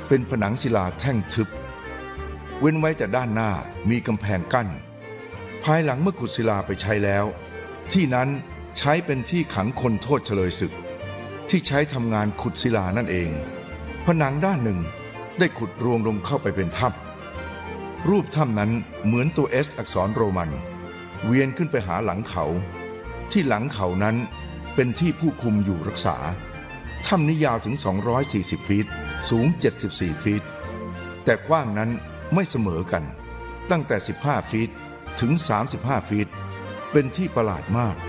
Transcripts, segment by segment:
เป็นผนังศิลาแท่งทึบเว้นไว้แต่ด้านหน้ามีกำแพงกั้นภายหลังเมื่อขุดศิลาไปใช้แล้วที่นั้นใช้เป็นที่ขังคนโทษเฉลยศึกที่ใช้ทำงานขุดศิลานั่นเองผนังด้านหนึ่งได้ขุดรวงลงเข้าไปเป็นถ้ำรูปถ้ำนั้นเหมือนตัว S อักษรโรมันเวียนขึ้นไปหาหลังเขาที่หลังเขานั้นเป็นที่ผู้คุมอยู่รักษาถ้ำนี้ยาวถึง240ฟีตสูง74ฟีตแต่กว้างนั้นไม่เสมอกันตั้งแต่15ฟีตถึง35ฟีตเป็นที่ประหลาดมาก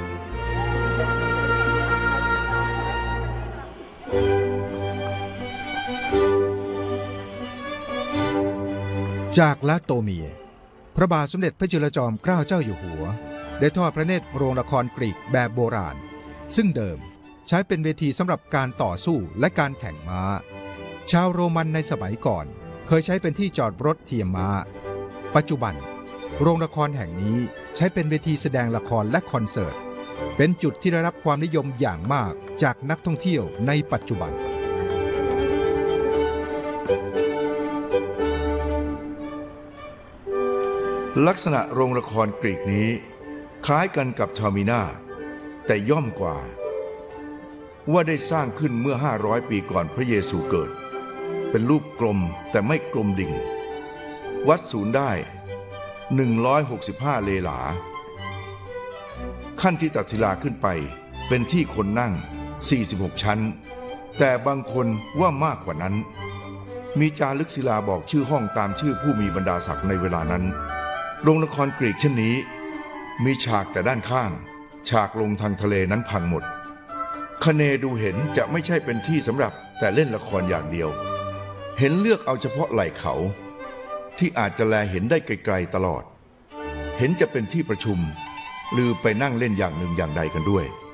จากลาโตเมียพระบาทสมเด็จพระจุลจอมเกล้าเจ้าอยู่หัวได้ทอดพระเนตรโรงละครกรีกแบบโบราณซึ่งเดิมใช้เป็นเวทีสำหรับการต่อสู้และการแข่งม้าชาวโรมันในสมัยก่อนเคยใช้เป็นที่จอดรถเทียมม้าปัจจุบันโรงละครแห่งนี้ใช้เป็นเวทีแสดงละครและคอนเสิร์ตเป็นจุดที่ได้รับความนิยมอย่างมากจากนักท่องเที่ยวในปัจจุบันลักษณะโรงละครกรีกนี้คล้ายกันกับทามินาแต่ย่อมกว่าว่าได้สร้างขึ้นเมื่อ500ปีก่อนพระเยซูเกิดเป็นรูปกลมแต่ไม่กลมดิ่งวัดศูนย์ได้165เลหลาขั้นที่ตัดศิลาขึ้นไปเป็นที่คนนั่ง46ชั้นแต่บางคนว่ามากกว่านั้นมีจารึกศิลาบอกชื่อห้องตามชื่อผู้มีบรรดาศักดิ์ในเวลานั้นโรงละครกรีกเช่นนี้มีฉากแต่ด้านข้างฉากลงทางทะเลนั้นพังหมดคะเนดูเห็นจะไม่ใช่เป็นที่สำหรับแต่เล่นละครอย่างเดียวเห็นเลือกเอาเฉพาะไหล่เขาที่อาจจะแลเห็นได้ไกลๆตลอดเห็นจะเป็นที่ประชุมหรือไปนั่งเล่นอย่างหนึ่งอย่างใดกันด้วย